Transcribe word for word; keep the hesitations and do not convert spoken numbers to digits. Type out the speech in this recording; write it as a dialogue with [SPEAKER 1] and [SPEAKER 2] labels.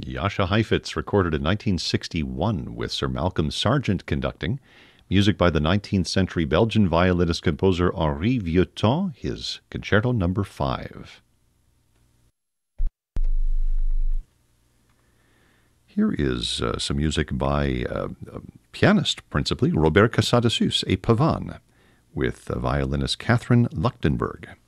[SPEAKER 1] Jascha Heifetz, recorded in nineteen sixty-one with Sir Malcolm Sargent conducting. Music by the nineteenth century Belgian violinist-composer Henri Vieuxtemps, his Concerto Number five. Here is uh, some music by uh, a pianist, principally, Robert Casadesus, a pavane, with uh, violinist Catherine Luchtenberg.